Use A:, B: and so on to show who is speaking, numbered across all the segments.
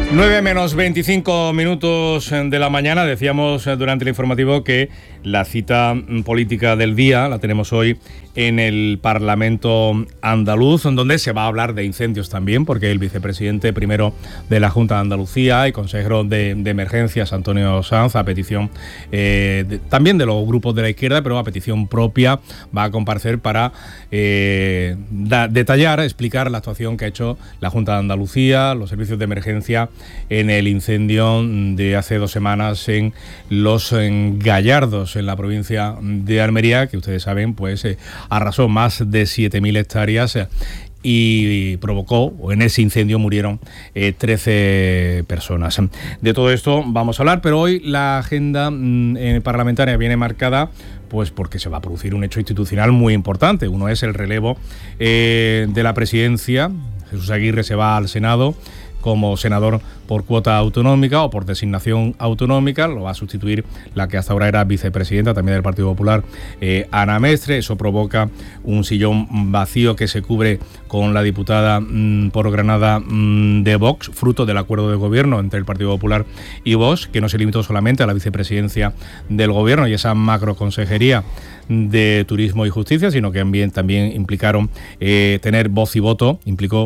A: 9:25 de la mañana. Decíamos durante el informativo que la cita política del día la tenemos hoy en el Parlamento andaluz, donde se va a hablar de incendios también, porque el vicepresidente primero de la Junta de Andalucía y consejero de Emergencias, Antonio Sanz, a petición también de los grupos de la izquierda, pero a petición propia, va a comparecer para detallar, explicar la actuación que ha hecho la Junta de Andalucía, los servicios de emergencia en el incendio de hace 2 semanas en Los Gallardos, en la provincia de Almería, que ustedes saben, pues arrasó más de 7.000 hectáreas y provocó, o en ese incendio murieron 13 personas. De todo esto vamos a hablar, pero hoy la agenda parlamentaria viene marcada pues porque se va a producir un hecho institucional muy importante. Uno es el relevo de la presidencia. Jesús Aguirre se va al Senado como senador por cuota autonómica o por designación autonómica. Lo va a sustituir la que hasta ahora era vicepresidenta también del Partido Popular, Ana Mestre. Eso provoca un sillón vacío que se cubre con la diputada por Granada de Vox, fruto del acuerdo de gobierno entre el Partido Popular y Vox, que no se limitó solamente a la vicepresidencia del gobierno y esa macroconsejería de Turismo y Justicia, sino que también implicaron tener voz y voto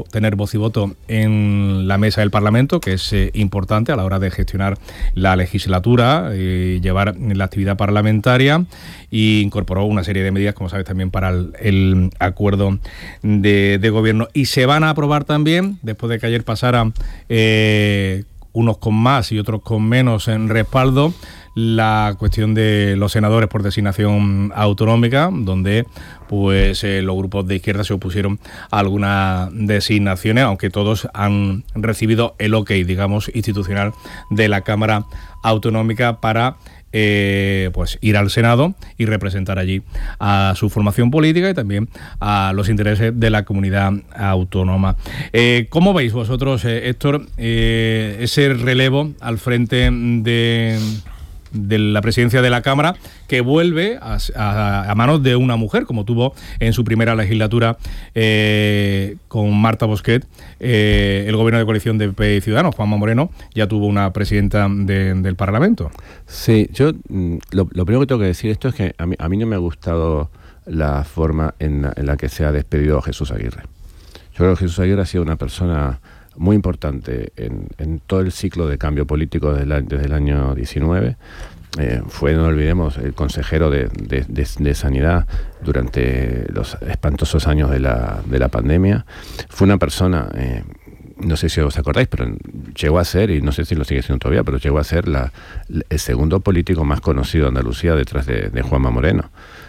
A: en la mesa del Parlamento, que es importante a la hora de gestionar la legislatura, llevar la actividad parlamentaria, e incorporó una serie de medidas, como sabes, también para el acuerdo de gobierno. Y se van a aprobar también, después de que ayer pasaran unos con más y otros con menos en respaldo, la cuestión de los senadores por designación autonómica, donde pues los grupos de izquierda se opusieron a algunas designaciones, aunque todos han recibido el ok, digamos, institucional de la Cámara Autonómica para pues ir al Senado y representar allí a su formación política y también a los intereses de la comunidad autónoma. ¿Cómo veis vosotros, Héctor, ese relevo al frente de la presidencia de la Cámara, que vuelve a manos de una mujer, como tuvo en su primera legislatura con Marta Bosquet, el gobierno de coalición de PP y Ciudadanos? Juanma Moreno ya tuvo una presidenta del Parlamento.
B: Sí, yo lo primero que tengo que decir esto es que a mí no me ha gustado la forma en la que se ha despedido a Jesús Aguirre. Yo creo que Jesús Aguirre ha sido una persona muy importante en todo el ciclo de cambio político desde el año 19. Fue, no olvidemos, el consejero de Sanidad durante los espantosos años de la pandemia. Fue una persona, no sé si os acordáis, pero llegó a ser, y no sé si lo sigue siendo todavía, pero llegó a ser el segundo político más conocido de Andalucía detrás de Juanma Moreno.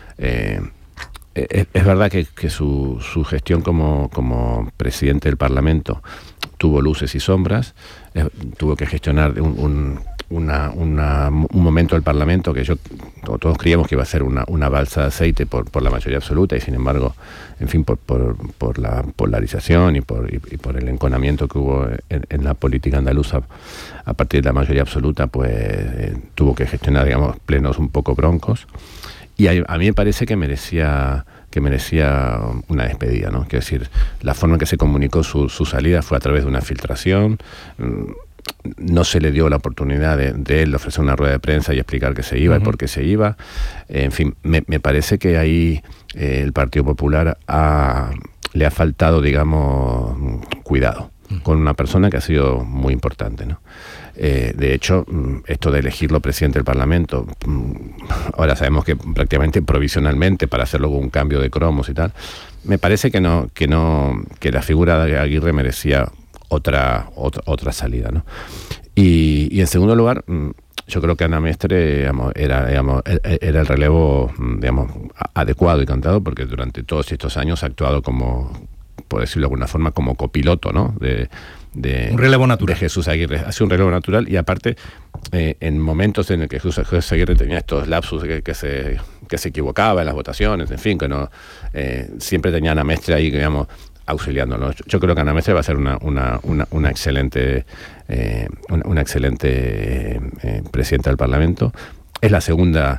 B: Es verdad que su gestión como presidente del Parlamento tuvo luces y sombras. Tuvo que gestionar un momento del Parlamento que todos creíamos que iba a ser una balsa de aceite por la mayoría absoluta, y sin embargo, en fin, por la polarización y por el enconamiento que hubo en la política andaluza a partir de la mayoría absoluta, pues tuvo que gestionar, digamos, plenos un poco broncos. Y a mí me parece que merecía una despedida, ¿no? Quiero decir, la forma en que se comunicó su salida fue a través de una filtración. No se le dio la oportunidad de él ofrecer una rueda de prensa y explicar que se iba y por qué se iba. En fin, me parece que ahí el Partido Popular le ha faltado, digamos, cuidado con una persona que ha sido muy importante, ¿no? De hecho, esto de elegirlo presidente del Parlamento, ahora sabemos que prácticamente provisionalmente para hacer luego un cambio de cromos y tal, me parece que la figura de Aguirre merecía otra salida, ¿no? Y en segundo lugar, yo creo que Ana Mestre, digamos, era el relevo, digamos, adecuado y cantado, porque durante todos estos años ha actuado como, por decirlo de alguna forma, como copiloto, ¿no? Un relevo natural. De Jesús Aguirre. Ha sido un relevo natural, y aparte, en momentos en el que Jesús Aguirre tenía estos lapsus que se equivocaba en las votaciones, en fin, que no siempre tenía a Ana Mestre ahí, digamos, auxiliándolo. Yo creo que Ana Mestre va a ser una excelente presidenta del Parlamento. Es la segunda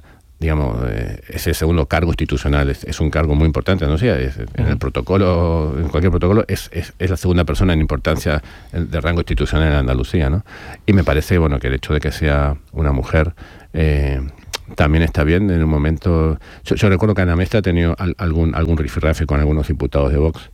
B: digamos, ese segundo cargo institucional es un cargo muy importante, ¿no? En el protocolo, en cualquier protocolo, es la segunda persona en importancia de rango institucional en Andalucía, ¿no? Y me parece, bueno, que el hecho de que sea una mujer también está bien en un momento. Yo recuerdo que Ana Mestre ha tenido algún rifirrafe con algunos diputados de Vox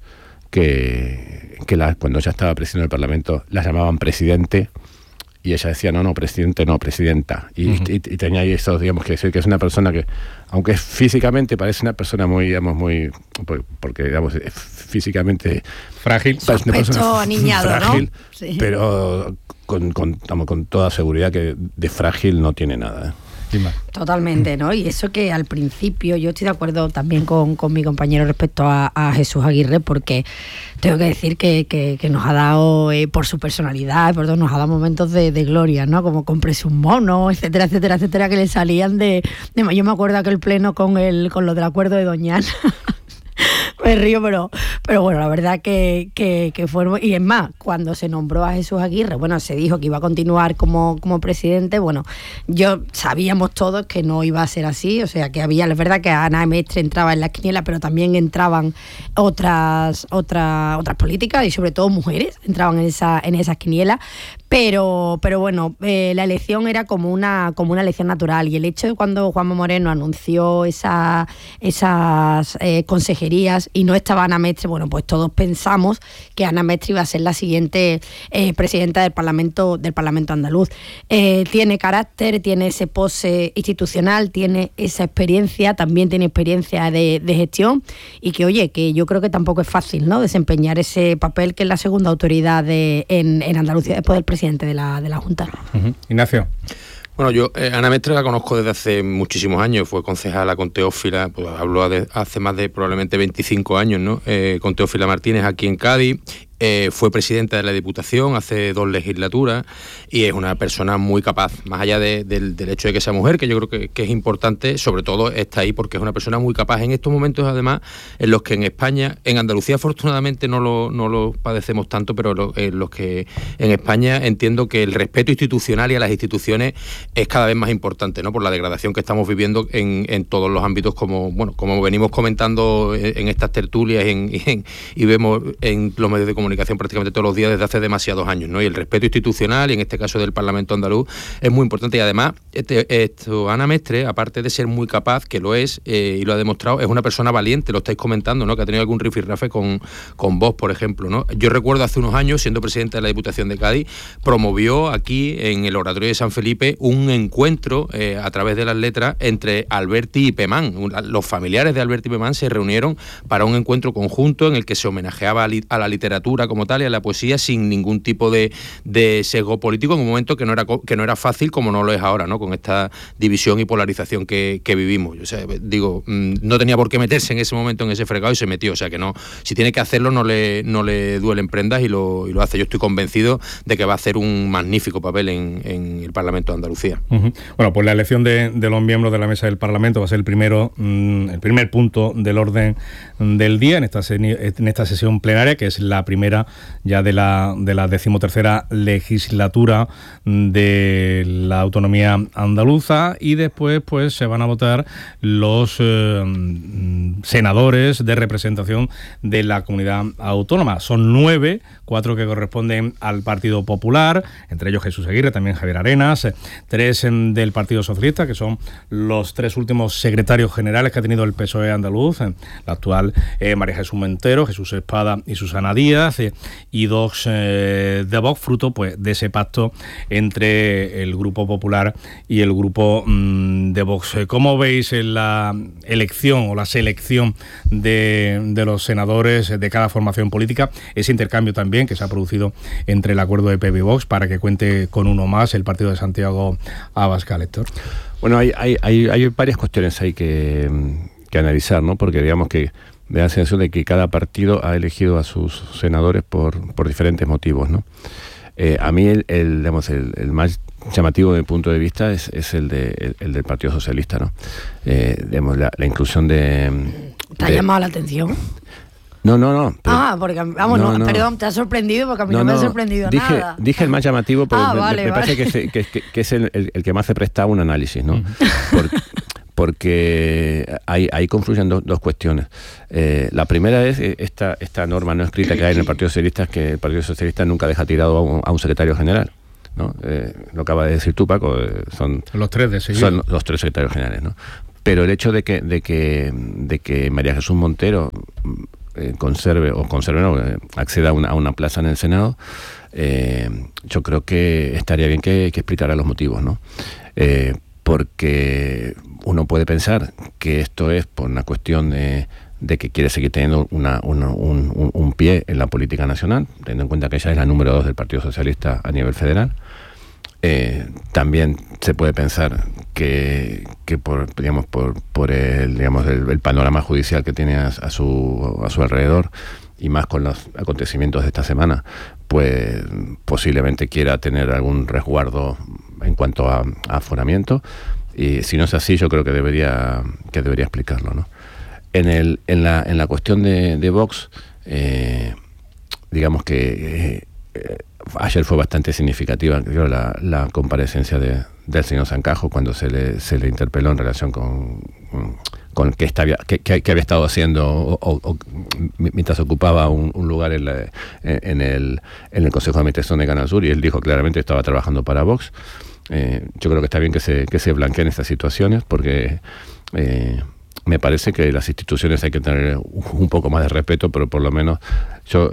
B: que cuando ella estaba presidiendo el Parlamento la llamaban presidente. Y ella decía, no, presidente, no, presidenta. Y tenía ahí eso, digamos, que decir que es una persona que, aunque físicamente parece una persona muy, digamos, porque, digamos, es físicamente
A: frágil.
C: Sospecho aniñado,
B: frágil,
C: ¿no? Sí.
B: Pero con toda seguridad que de frágil no tiene nada.
C: Totalmente, ¿no? Y eso que al principio, yo estoy de acuerdo también con mi compañero respecto a Jesús Aguirre, porque tengo que decir que nos ha dado, por su personalidad, por todo, nos ha dado momentos de gloria, ¿no? Como cómprese un mono, etcétera, etcétera, etcétera, que le salían de yo me acuerdo aquel pleno con lo del acuerdo de Doñana. Me río, pero bueno, la verdad que fue... Y es más, cuando se nombró a Jesús Aguirre, bueno, se dijo que iba a continuar como presidente, bueno, sabíamos todos que no iba a ser así, o sea, que es verdad que Ana Mestre entraba en la quiniela, pero también entraban otras políticas y sobre todo mujeres entraban en esas quinielas, pero bueno, la elección era como una elección natural, y el hecho de cuando Juanma Moreno anunció esas consejerías y no estaba Ana Mestre, bueno, pues todos pensamos que Ana Mestre iba a ser la siguiente presidenta del Parlamento andaluz. Tiene carácter, tiene ese pose institucional, tiene esa experiencia, también tiene experiencia de gestión, y que yo creo que tampoco es fácil, ¿no?, desempeñar ese papel, que es la segunda autoridad en Andalucía después del presidente de la Junta.
A: Ignacio.
D: Bueno, yo Ana Mestre la conozco desde hace muchísimos años, fue concejala con Teófila, pues habló hace más de probablemente 25 años, ¿no? Con Teófila Martínez aquí en Cádiz. Fue presidenta de la Diputación hace 2 legislaturas y es una persona muy capaz, más allá del hecho de que sea mujer, que yo creo que es importante, sobre todo está ahí porque es una persona muy capaz en estos momentos, además, en los que en España, en Andalucía afortunadamente no lo padecemos tanto, pero en los que en España entiendo que el respeto institucional y a las instituciones es cada vez más importante, ¿no?, por la degradación que estamos viviendo en todos los ámbitos, como venimos comentando en estas tertulias y vemos en los medios de comunicación prácticamente todos los días desde hace demasiados años, ¿no? Y el respeto institucional, y en este caso del Parlamento andaluz, es muy importante. Y además, Ana Mestre, aparte de ser muy capaz, que lo es, y lo ha demostrado, es una persona valiente, lo estáis comentando, ¿no?, que ha tenido algún rifirrafe con Vox, por ejemplo, ¿no? Yo recuerdo hace unos años, siendo presidente de la Diputación de Cádiz, promovió aquí en el Oratorio de San Felipe un encuentro a través de las letras entre Alberti y Pemán. Los familiares de Alberti y Pemán se reunieron para un encuentro conjunto en el que se homenajeaba a la literatura como tal y a la poesía sin ningún tipo de sesgo político, en un momento que no era fácil, como no lo es ahora, ¿no?, con esta división y polarización que vivimos. O sea, digo, no tenía por qué meterse en ese momento en ese fregado y se metió. O sea, que no, si tiene que hacerlo no le duelen prendas y lo hace. Yo estoy convencido de que va a hacer un magnífico papel en el Parlamento de Andalucía.
A: Bueno, pues la elección de los miembros de la mesa del Parlamento va a ser el primer punto del orden del día en esta sesión plenaria, que es la primera ya de la 13ª legislatura de la autonomía andaluza, y después pues se van a votar los senadores de representación de la comunidad autónoma. Son 9, 4 que corresponden al Partido Popular, entre ellos Jesús Aguirre, también Javier Arenas, 3 del Partido Socialista, que son los 3 últimos secretarios generales que ha tenido el PSOE andaluz, la actual María Jesús Montero, Jesús Espada y Susana Díaz, y 2 de Vox, fruto pues de ese pacto entre el Grupo Popular y el Grupo de Vox. ¿Cómo veis la elección o la selección de los senadores de cada formación política? Ese intercambio también que se ha producido entre el acuerdo de PP y Vox para que cuente con uno más el partido de Santiago Abascal, Héctor.
B: Bueno, hay varias cuestiones ahí que analizar, ¿no? Porque digamos que me da la sensación de que cada partido ha elegido a sus senadores por diferentes motivos, ¿no? A mí el más llamativo de mi punto de vista es el del Partido Socialista, ¿no? Digamos, la inclusión de...
C: ¿Te ha llamado la atención?
B: No.
C: Porque, vamos, no, perdón, te ha sorprendido, porque a mí no me ha sorprendido nada.
B: Dije el más llamativo, pero me parece que es el que más se presta a un análisis, ¿no? porque ahí confluyen dos cuestiones. La primera es esta norma no escrita que hay en el Partido Socialista, es que el Partido Socialista nunca deja tirado a un secretario general, ¿no? Lo acaba de decir tú, Paco, son los tres de seguido. Son los tres secretarios generales, ¿no? Pero el hecho de que María Jesús Montero acceda a una plaza en el Senado, yo creo que estaría bien que explicara los motivos, ¿no? Porque uno puede pensar que esto es por una cuestión de que quiere seguir teniendo un pie en la política nacional, teniendo en cuenta que ella es la número 2 del Partido Socialista a nivel federal. También se puede pensar que por el panorama judicial que tiene a su alrededor, y más con los acontecimientos de esta semana, pues posiblemente quiera tener algún resguardo en cuanto a aforamiento, y si no es así, yo creo que debería explicarlo, ¿no? En la cuestión de Vox, digamos que ayer fue bastante significativa, creo, la comparecencia del señor Sancajo cuando se le interpeló en relación con qué había estado haciendo o mientras ocupaba un lugar en el Consejo de Administración de Canal Sur, y él dijo claramente que estaba trabajando para Vox. Yo creo que está bien que se blanqueen estas situaciones, porque me parece que las instituciones hay que tener un poco más de respeto, pero por lo menos yo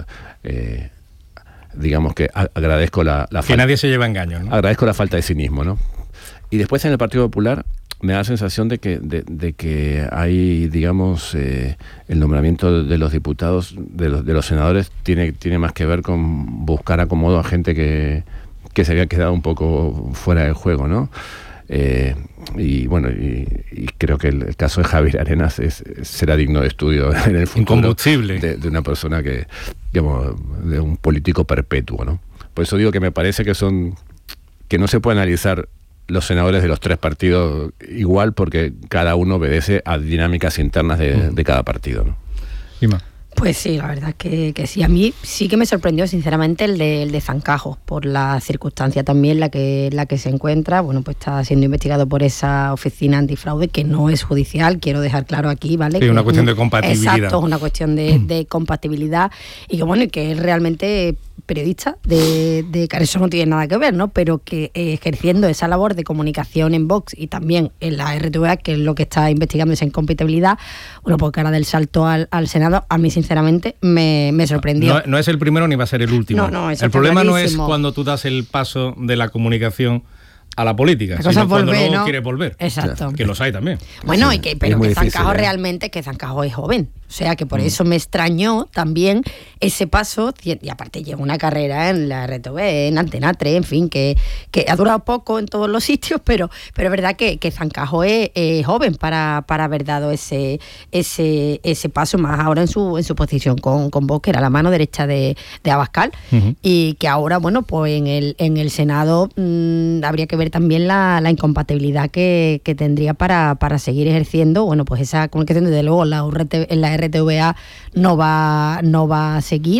B: digamos que agradezco la falta. Que
A: nadie se lleva engaños, ¿no?
B: Agradezco la falta de cinismo, ¿no? Y después en el Partido Popular me da la sensación de que hay, digamos, el nombramiento de los diputados, de los senadores, tiene más que ver con buscar acomodo a gente que se había quedado un poco fuera del juego, ¿no? Y bueno, y creo que el caso de Javier Arenas será digno de estudio en el futuro.
A: Incombustible.
B: De una persona que, digamos, de un político perpetuo, ¿no? Por eso digo que me parece que no se puede analizar los senadores de los tres partidos igual, porque cada uno obedece a dinámicas internas de cada partido, ¿no?
A: Ima.
C: Pues sí, la verdad que sí. A mí sí que me sorprendió, sinceramente, el de Zancajo, por la circunstancia también la que se encuentra. Bueno, pues está siendo investigado por esa oficina antifraude, que no es judicial, quiero dejar claro aquí, ¿vale?
A: Es una cuestión de compatibilidad.
C: Exacto, es una cuestión de compatibilidad. Y que bueno, y que es realmente periodista, que eso no tiene nada que ver, ¿no? Pero que ejerciendo esa labor de comunicación en Vox y también en la RTVA, que es lo que está investigando esa incompatibilidad, bueno, pues cara del salto al Senado, a mí sinceramente me sorprendió.
A: No es el primero ni va a ser el último.
C: No,
A: el problema no es cuando tú das el paso de la comunicación a la política, sino cuando luego quieres volver.
C: Exacto.
A: Que los hay también.
C: Bueno, sí, pero que Zancajo realmente, que Zancajo es joven. O sea, que por eso me extrañó también ese paso, y aparte lleva una carrera en la RTV, en Antena 3, en fin, que ha durado poco en todos los sitios, pero es verdad que Zancajo es joven para haber dado ese paso, más ahora en su posición con Vox, que era la mano derecha de Abascal, y que ahora, bueno, pues en el Senado habría que ver también la incompatibilidad que tendría para seguir ejerciendo, bueno, pues esa comunicación, desde luego en la RTVA no va a seguir.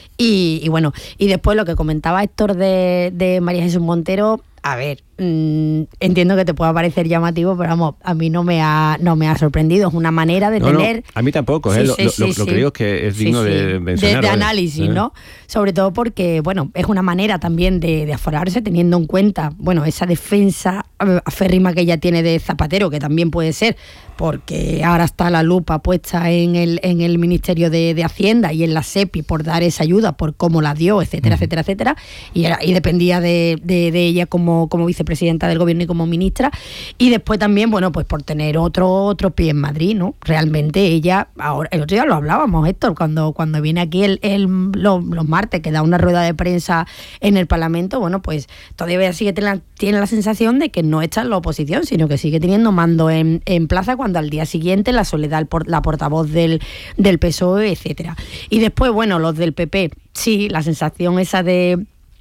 C: Y bueno, y después lo que comentaba Héctor de María Jesús Montero, a ver, entiendo que te pueda parecer llamativo, pero vamos, a mí no me ha sorprendido. Es una manera de tener...
B: No, a mí tampoco, lo que digo es que es digno de mencionar.
C: De análisis, ¿no? Sobre todo porque, bueno, es una manera también de aforarse, teniendo en cuenta, bueno, esa defensa aférrima que ella tiene de Zapatero, que también puede ser, porque ahora está la lupa puesta en el Ministerio de Hacienda y en la SEPI por dar esa ayuda, por cómo la dio, etcétera, etcétera, etcétera, y dependía de ella como vicepresidenta del gobierno y como ministra, y después también, bueno, pues por tener otro pie en Madrid, ¿no? Realmente ella, ahora, el otro día lo hablábamos, Héctor, cuando viene aquí los martes, que da una rueda de prensa en el Parlamento, bueno, pues todavía tiene la sensación de que no está en la oposición, sino que sigue teniendo mando en plaza, cuando al día siguiente la Soledad, la portavoz del PSOE, etcétera. Y después, bueno, los del PP, sí, la sensación esa de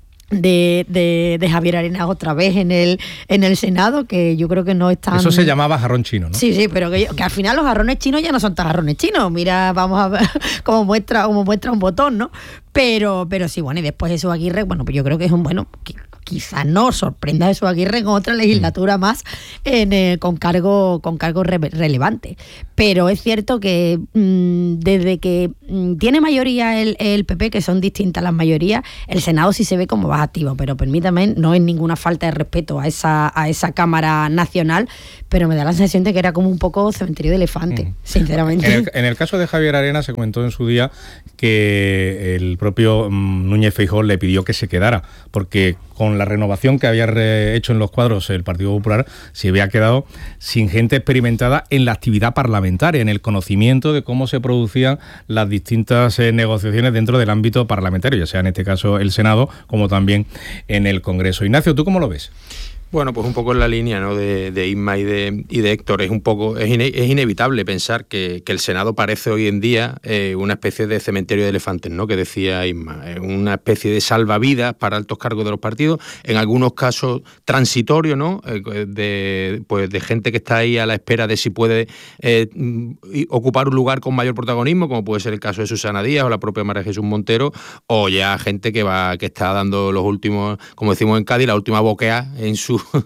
C: Javier Arenas otra vez en el Senado, que yo creo que no están...
A: Eso se llamaba jarrón chino, ¿no?
C: Sí, pero que al final los jarrones chinos ya no son tan jarrones chinos. Mira, vamos a ver cómo muestra un botón, ¿no? Pero sí, bueno, y después Jesús Aguirre, bueno, pues yo creo que es quizás no sorprenda a Jesús Aguirre en otra legislatura más con cargo relevante. Pero es cierto que desde que tiene mayoría el PP, que son distintas las mayorías, el Senado sí se ve como más activo, pero permítame, no es ninguna falta de respeto a esa Cámara Nacional, pero me da la sensación de que era como un poco cementerio de elefante, sinceramente.
A: En el caso de Javier Arenas se comentó en su día que el propio Núñez Feijóo le pidió que se quedara, porque con la renovación que había hecho en los cuadros el Partido Popular se había quedado sin gente experimentada en la actividad parlamentaria, en el conocimiento de cómo se producían las distintas negociaciones dentro del ámbito parlamentario, ya sea en este caso el Senado, como también en el Congreso. Ignacio, ¿tú cómo lo ves?
D: Bueno, pues un poco en la línea, ¿no?, de Isma y de Héctor. Es inevitable pensar que el Senado parece hoy en día una especie de cementerio de elefantes, ¿no?, que decía Isma, una especie de salvavidas para altos cargos de los partidos, en algunos casos transitorio, ¿no?, de gente que está ahí a la espera de si puede ocupar un lugar con mayor protagonismo, como puede ser el caso de Susana Díaz o la propia María Jesús Montero, o ya gente que está dando los últimos, como decimos en Cádiz, la última boquea en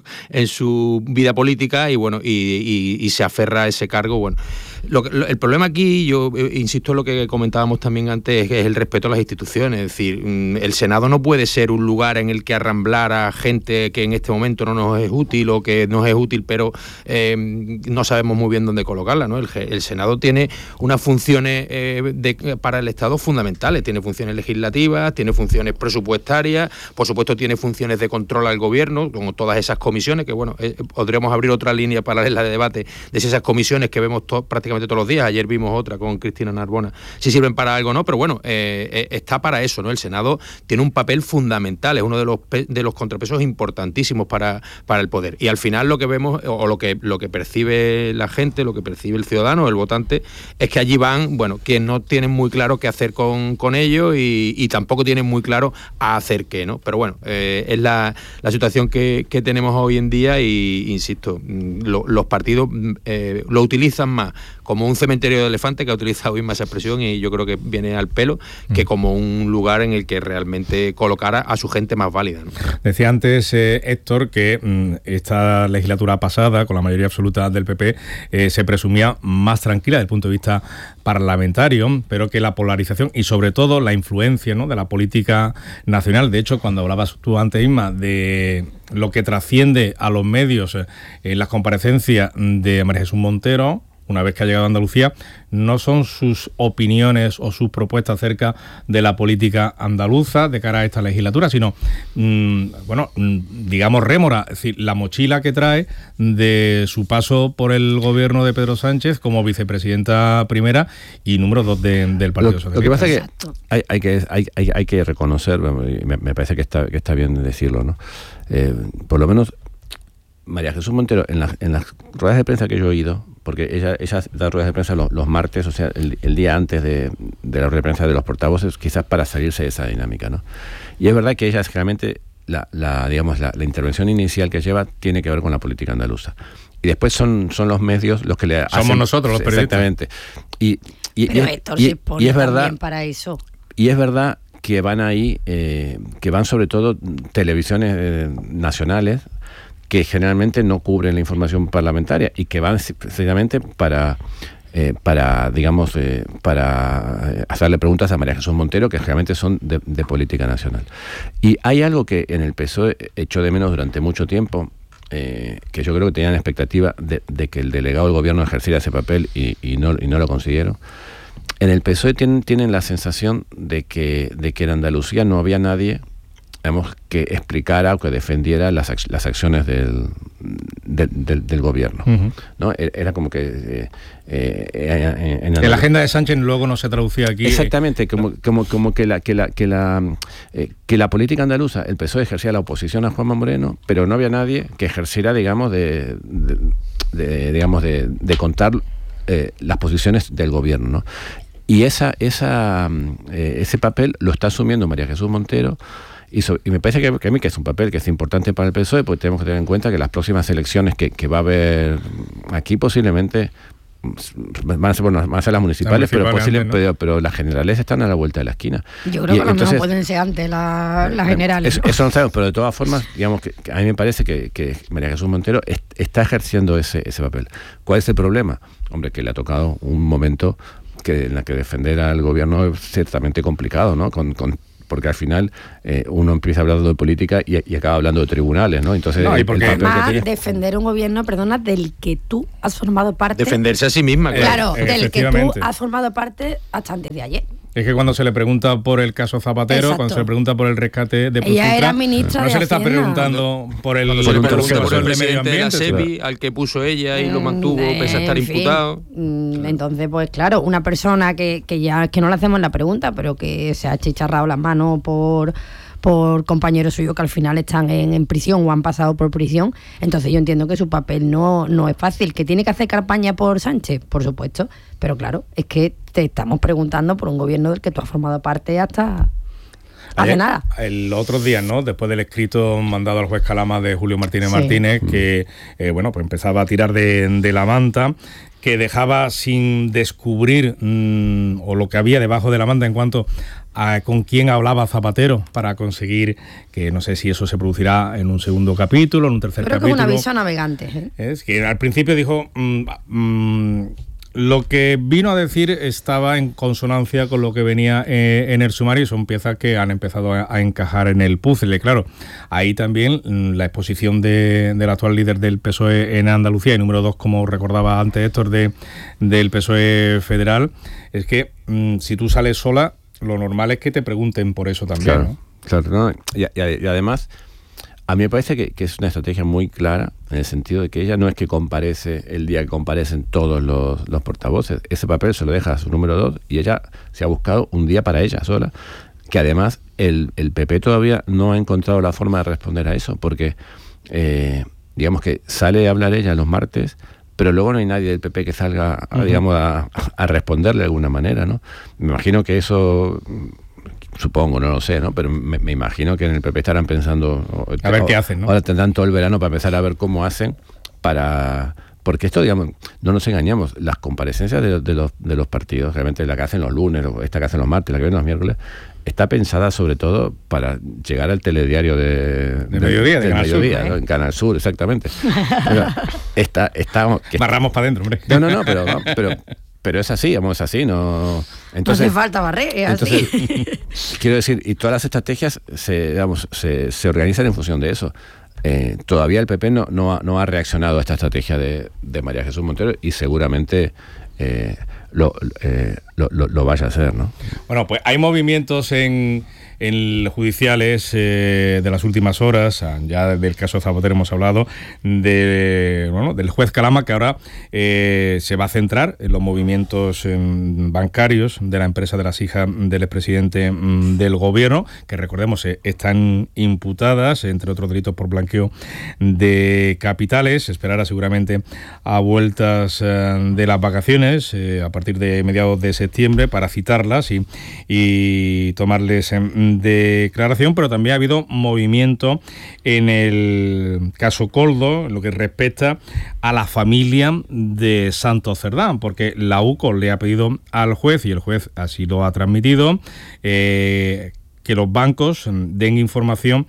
D: su vida política, y bueno, y se aferra a ese cargo. Bueno, el problema aquí, yo insisto en lo que comentábamos también antes, es el respeto a las instituciones. Es decir, el Senado no puede ser un lugar en el que arramblar a gente que en este momento no nos es útil, o que nos es útil pero no sabemos muy bien dónde colocarla, ¿no? El Senado tiene unas funciones para el Estado fundamentales, tiene funciones legislativas, tiene funciones presupuestarias, por supuesto tiene funciones de control al gobierno, como todas esas comisiones, que bueno, podríamos abrir otra línea paralela de debate de si esas comisiones que vemos prácticamente todos los días, ayer vimos otra con Cristina Narbona, si sirven para algo o no, pero bueno, está para eso, ¿no? El Senado tiene un papel fundamental, es uno de los contrapesos importantísimos para el poder, y al final lo que vemos, o lo que percibe la gente, lo que percibe el ciudadano, el votante, es que allí van, bueno, que no tienen muy claro qué hacer con ellos, y tampoco tienen muy claro a hacer qué, ¿no? Pero bueno, es la situación que tenemos hoy en día, y insisto, los partidos lo utilizan más como un cementerio de elefantes, que ha utilizado hoy más esa expresión, y yo creo que viene al pelo, que como un lugar en el que realmente colocara a su gente más válida, ¿no?
A: Decía antes Héctor que esta legislatura pasada, con la mayoría absoluta del PP, se presumía más tranquila desde el punto de vista parlamentario, pero que la polarización y sobre todo la influencia, ¿no?, de la política nacional, de hecho, cuando hablabas tú antes, Isma, de lo que trasciende a los medios en las comparecencias de María Jesús Montero, una vez que ha llegado a Andalucía, no son sus opiniones o sus propuestas acerca de la política andaluza de cara a esta legislatura, sino, digamos, rémora, es decir, la mochila que trae de su paso por el gobierno de Pedro Sánchez como vicepresidenta primera y número 2 del Partido Socialista.
B: Lo que pasa es que hay que reconocer, me parece que está bien decirlo, ¿no? Por lo menos María Jesús Montero, en las ruedas de prensa que yo he oído, porque ella da ruedas de prensa los martes, o sea, el día antes de la rueda de prensa de los portavoces, quizás para salirse de esa dinámica, ¿no? Y es verdad que ella, generalmente, la intervención inicial que lleva tiene que ver con la política andaluza. Y después son los medios los que le hacen...
A: Somos nosotros los periodistas.
B: Exactamente.
C: Pero Héctor se pone
B: es verdad,
C: también para eso.
B: Y es verdad que van ahí, que van sobre todo televisiones nacionales, que generalmente no cubren la información parlamentaria y que van precisamente para hacerle preguntas a María Jesús Montero, que generalmente son de política nacional. Y hay algo que en el PSOE echó de menos durante mucho tiempo, que yo creo que tenían expectativa de que el delegado del gobierno ejerciera ese papel y no lo consiguieron. En el PSOE tienen la sensación de que en Andalucía no había nadie, digamos, que explicara o que defendiera las acciones del gobierno, uh-huh, ¿no? Era como que en
A: la agenda de Sánchez luego no se traducía aquí.
B: Exactamente, como que la política andaluza, el PSOE ejercía la oposición a Juanma Moreno, pero no había nadie que ejerciera, digamos, de contar las posiciones del gobierno, ¿no? Y ese papel lo está asumiendo María Jesús Montero. Y me parece que a mí que es un papel que es importante para el PSOE, porque tenemos que tener en cuenta que las próximas elecciones que va a haber aquí posiblemente van a ser las municipales, pero las generales están a la vuelta de la esquina.
C: Yo creo que a lo mejor pueden ser antes las generales.
B: Eso no sabemos, pero de todas formas, digamos que a mí me parece que María Jesús Montero está ejerciendo ese papel. ¿Cuál es el problema? Hombre, que le ha tocado un momento en la que defender al gobierno es ciertamente complicado, ¿no? Porque al final uno empieza hablando de política y acaba hablando de tribunales, ¿no? Entonces,
C: además, defender un gobierno, del que tú has formado parte.
D: Defenderse a sí misma.
C: Claro, del que tú has formado parte hasta antes de ayer.
A: Es que cuando se le pregunta por el caso Zapatero,
C: Exacto.
A: cuando se le pregunta por el rescate de
C: ella era ministra
A: no
C: de
A: se le está
C: Hacienda.
A: Preguntando por el
D: presidente de la SEPI, al que puso ella y lo mantuvo pese a estar imputado.
C: Entonces, pues claro, una persona que no le hacemos la pregunta, pero que se ha chicharrado las manos por compañeros suyos que al final están en prisión o han pasado por prisión. Entonces yo entiendo que su papel no es fácil. ¿Que tiene que hacer campaña por Sánchez? Por supuesto, pero claro, es que te estamos preguntando por un gobierno del que tú has formado parte hasta hace nada.
A: El otro día, ¿no? Después del escrito mandado al juez Calama de Julio Martínez Martínez, que pues empezaba a tirar de la manta, que dejaba sin descubrir o lo que había debajo de la manta en cuanto a con quién hablaba Zapatero para conseguir que no sé si eso se producirá en un segundo capítulo, en un tercer capítulo.
C: Creo que es un aviso a navegantes.
A: Es que al principio dijo lo que vino a decir estaba en consonancia con lo que venía en el sumario y son piezas que han empezado a encajar en el puzzle. Claro, ahí también la exposición del actual líder del PSOE en Andalucía y número 2, como recordaba antes Héctor, del PSOE federal, es que si tú sales sola, lo normal es que te pregunten por eso también.
B: Claro,
A: ¿no?
B: Claro, ¿no? Y además, a mí me parece que es una estrategia muy clara en el sentido de que ella no es que comparece el día que comparecen todos los portavoces. Ese papel se lo deja a su número 2 y ella se ha buscado un día para ella sola, que además el PP todavía no ha encontrado la forma de responder a eso, porque digamos que sale a hablar ella los martes, pero luego no hay nadie del PP que salga, digamos, a responderle de alguna manera, ¿no? Me imagino que eso, supongo, no lo sé, ¿no? Pero me imagino que en el PP estarán pensando
A: a ver qué hacen, ¿no?
B: Ahora tendrán todo el verano para empezar a ver cómo hacen porque esto, digamos, no nos engañamos, las comparecencias de los partidos, realmente la que hacen los lunes, o esta que hacen los martes, la que ven los miércoles, está pensada sobre todo para llegar al telediario de
A: mediodía,
B: del
A: Canal
B: mediodía,
A: Sur,
B: ¿no? En Canal Sur, exactamente.
A: Barramos para adentro, hombre.
B: No, pero es así, es así, no. Entonces,
C: no hace falta barrer, es así.
B: Quiero decir, y todas las estrategias se organizan en función de eso. Todavía el PP no ha reaccionado a esta estrategia de María Jesús Montero y seguramente lo vaya a hacer, ¿no?
A: Bueno, pues hay movimientos en judiciales de las últimas horas, ya del caso Zapatero hemos hablado, del juez Calama, que ahora se va a centrar en los movimientos bancarios de la empresa de las hijas del expresidente del gobierno, que recordemos están imputadas, entre otros delitos, por blanqueo de capitales. Esperará seguramente a vueltas de las vacaciones a partir de mediados de septiembre para citarlas y tomarles declaración, pero también ha habido movimiento en el caso Koldo, en lo que respecta a la familia de Santos Cerdán, porque la UCO le ha pedido al juez, y el juez así lo ha transmitido, que los bancos den información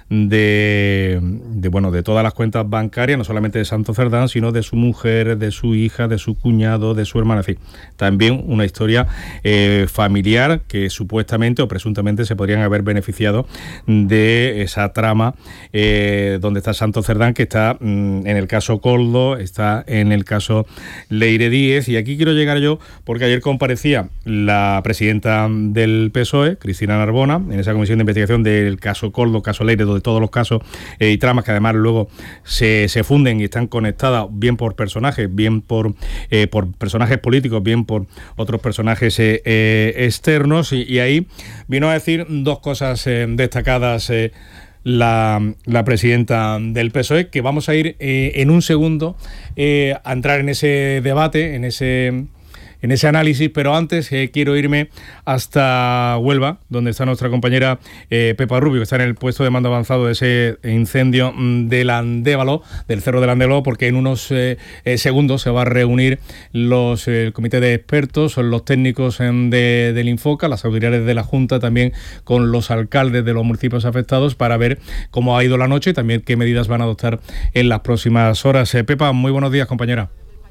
A: de todas las cuentas bancarias, no solamente de Santos Cerdán, sino de su mujer, de su hija, de su cuñado, de su hermana. En fin, también una historia familiar que supuestamente o presuntamente se podrían haber beneficiado de esa trama donde está Santos Cerdán, que está en el caso Koldo, está en el caso Leire Díez. Y aquí quiero llegar yo, porque ayer comparecía la presidenta del PSOE, Cristina Narbona, en esa comisión de investigación del caso Koldo, caso Leire, donde todos los casos y tramas que además luego se funden y están conectadas bien por personajes, bien por personajes políticos, bien por otros personajes externos, y ahí vino a decir dos cosas destacadas la presidenta del PSOE, que vamos a ir en un segundo a entrar en ese debate, en ese en ese análisis, pero antes quiero irme hasta Huelva, donde está nuestra compañera Pepa Rubio, que está en el puesto de mando avanzado de ese incendio del Andévalo, del Cerro del Andévalo, porque en unos segundos se va a reunir el comité de expertos, los técnicos del Infoca, las autoridades de la Junta, también con los alcaldes de los municipios afectados, para ver cómo ha ido la noche y también qué medidas van a adoptar en las próximas horas. Pepa, muy buenos días, compañera.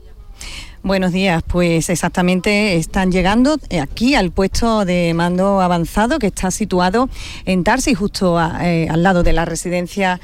E: Buenos días, pues exactamente están llegando aquí al puesto de mando avanzado que está situado en Tarsis, justo al lado de la residencia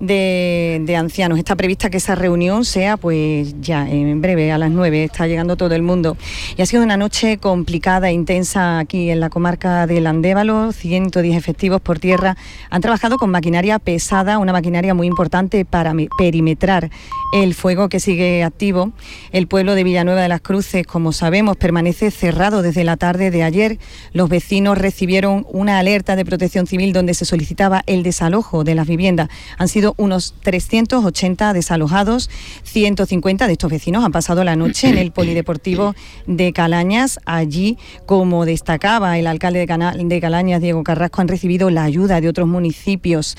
E: de ancianos. Está prevista que esa reunión sea pues ya en breve, a las 9, está llegando todo el mundo. Y ha sido una noche complicada e intensa aquí en la comarca del Andévalo. 110 efectivos por tierra han trabajado con maquinaria pesada, una maquinaria muy importante para perimetrar el fuego que sigue activo. El pueblo de Villanueva de las Cruces, como sabemos, permanece cerrado desde la tarde de ayer. Los vecinos recibieron una alerta de Protección Civil donde se solicitaba el desalojo de las viviendas. Han sido unos 380 desalojados. 150 de estos vecinos han pasado la noche en el polideportivo de Calañas. Allí, como destacaba el alcalde de Calañas, Diego Carrasco, han recibido la ayuda de otros municipios.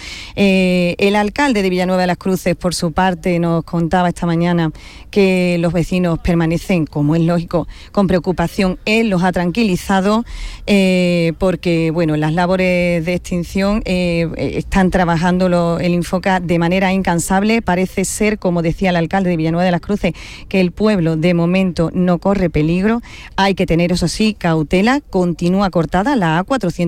E: El alcalde de Villanueva de las Cruces, por su parte, nos contaba esta mañana que los vecinos permanecen, como es lógico, con preocupación. Él los ha tranquilizado porque, bueno, las labores de extinción están trabajando el Infoca de manera incansable. Parece ser, como decía el alcalde de Villanueva de las Cruces, que el pueblo de momento no corre peligro. Hay que tener, eso sí, cautela. Continúa cortada la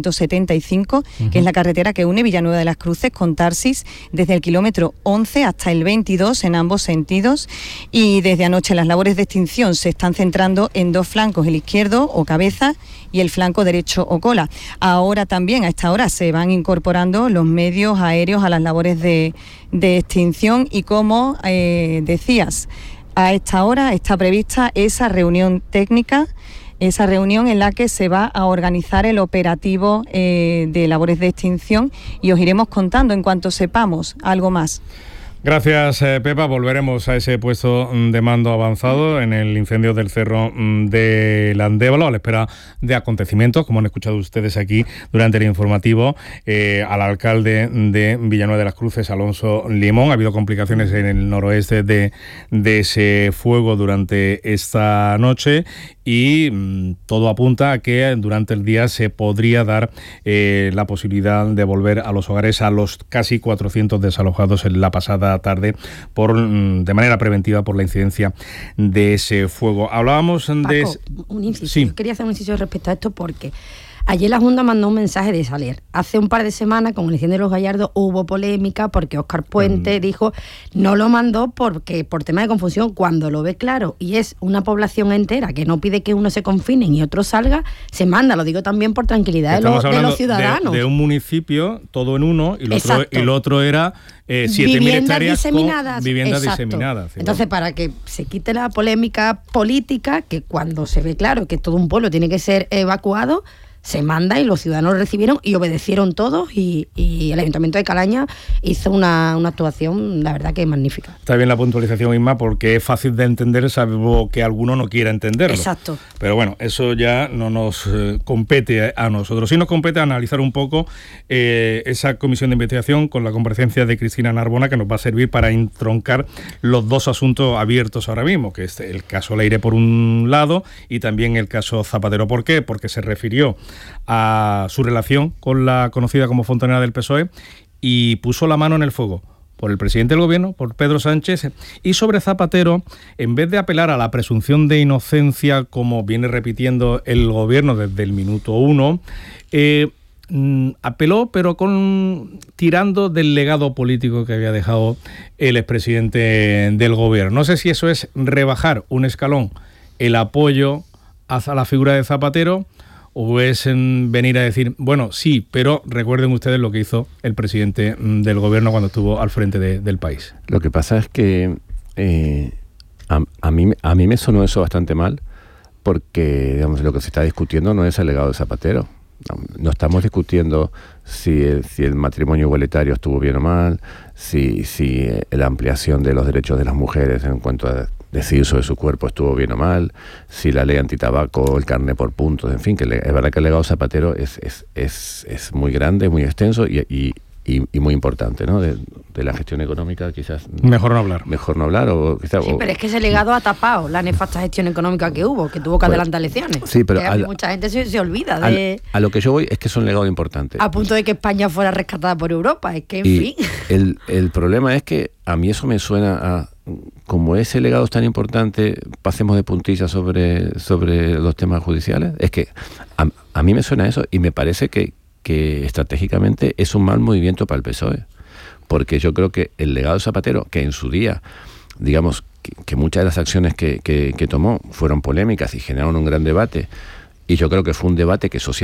E: A475, que es la carretera que une Villanueva de las Cruces con Tarsis, desde el kilómetro 11 hasta el 22 en ambos sentidos. Y desde anoche las labores de extinción se están centrando en dos flancos, el izquierdo o cabeza y el flanco derecho o cola. Ahora también, a esta hora, se van incorporando los medios aéreos a las labores de extinción y, como decías, a esta hora está prevista esa reunión técnica, esa reunión en la que se va a organizar el operativo de labores de extinción, y os iremos contando en cuanto sepamos algo más.
A: Gracias, Pepa. Volveremos a ese puesto de mando avanzado en el incendio del Cerro del Andévalo, a la espera de acontecimientos, como han escuchado ustedes aquí durante el informativo, al alcalde de Villanueva de las Cruces, Alonso Limón. Ha habido complicaciones en el noroeste de ese fuego durante esta noche, y todo apunta a que durante el día se podría dar la posibilidad de volver a los hogares a los casi 400 desalojados en la pasada tarde de manera preventiva por la incidencia de ese fuego. Hablábamos de...
C: Paco, un inciso.
A: Sí.
C: Quería hacer un inciso respecto a esto porque ayer la Junta mandó un mensaje de salir. Hace un par de semanas, con el incendio de Los Gallardos, hubo polémica porque Óscar Puente dijo no lo mandó por tema de confusión. Cuando lo ve claro y es una población entera que no pide que uno se confine y otro salga, se manda. Lo digo también por tranquilidad de los ciudadanos.
A: De un municipio, todo en uno, y
C: el
A: otro era 7.000 hectáreas
C: diseminadas,
A: con viviendas
C: exacto.
A: diseminadas.
C: Entonces, para que se quite la polémica política, que cuando se ve claro que todo un pueblo tiene que ser evacuado, se manda, y los ciudadanos lo recibieron y obedecieron todos, y el Ayuntamiento de Calaña hizo una actuación, la verdad, que magnífica.
A: Está bien la puntualización, Isma, porque es fácil de entender, salvo que alguno no quiera entenderlo.
C: Exacto.
A: Pero bueno, eso ya no nos compete a nosotros. Sí nos compete analizar un poco esa comisión de investigación con la comparecencia de Cristina Narbona, que nos va a servir para entroncar los dos asuntos abiertos ahora mismo, que es el caso Leire por un lado y también el caso Zapatero. ¿Por qué? Porque se refirió a su relación con la conocida como fontanera del PSOE y puso la mano en el fuego por el presidente del gobierno, por Pedro Sánchez. Y sobre Zapatero, en vez de apelar a la presunción de inocencia, como viene repitiendo el gobierno desde el minuto 1, apeló, pero tirando del legado político que había dejado el expresidente del gobierno. No sé si eso es rebajar un escalón el apoyo hacia la figura de Zapatero, o es venir a decir, bueno, sí, pero recuerden ustedes lo que hizo el presidente del gobierno cuando estuvo al frente del país.
B: Lo que pasa es que a mí me sonó eso bastante mal, porque, digamos, lo que se está discutiendo no es el legado de Zapatero. No estamos discutiendo si el matrimonio igualitario estuvo bien o mal, si la ampliación de los derechos de las mujeres en cuanto a decidir sobre su cuerpo estuvo bien o mal, si la ley antitabaco, el carné por puntos, en fin, que es verdad que el legado Zapatero es muy grande, muy extenso y muy importante, ¿no? De la gestión económica, quizás...
A: Mejor no hablar.
B: Mejor no hablar, o quizás...
C: Sí, pero es que ese legado ha tapado la nefasta gestión económica que hubo, que tuvo que adelantar elecciones.
B: Sí, pero...
C: mucha gente se olvida de...
B: A lo que yo voy es que es un legado importante.
C: A punto de que España fuera rescatada por Europa, es que, en fin...
B: El problema es que a mí eso me suena a... Como ese legado es tan importante, pasemos de puntillas sobre los temas judiciales. Es que a mí me suena eso y me parece que estratégicamente es un mal movimiento para el PSOE, porque yo creo que el legado de Zapatero, que en su día, digamos, que muchas de las acciones que tomó fueron polémicas y generaron un gran debate, y yo creo que fue un debate que socialmente